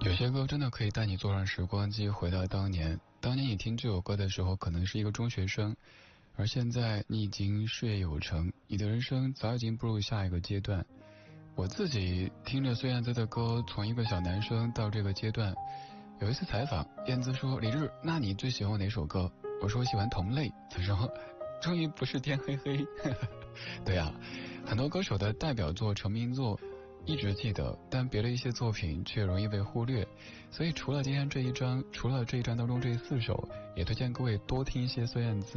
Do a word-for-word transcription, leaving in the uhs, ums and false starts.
有些歌真的可以带你坐上时光机，回到当年。当年你听这首歌的时候，可能是一个中学生，而现在你已经事业有成，你的人生早已经步入下一个阶段。我自己听着孙燕姿的歌，从一个小男生到这个阶段。有一次采访，燕姿说：“李志，那你最喜欢哪首歌？”我说：“我喜欢同类。”他说：“终于不是天黑黑。”对啊，很多歌手的代表作、成名作一直记得，但别的一些作品却容易被忽略。所以除了今天这一张，除了这一张当中这四首，也推荐各位多听一些孙燕姿。